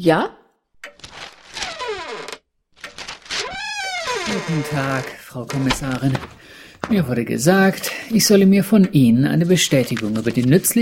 Ja? Guten Tag, Frau Kommissarin. Mir wurde gesagt, ich solle mir von Ihnen eine Bestätigung über die